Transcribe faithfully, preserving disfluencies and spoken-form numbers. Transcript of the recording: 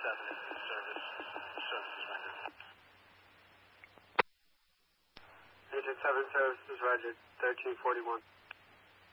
seven is the service, services rendered. Agent seven services rendered, thirteen forty-one.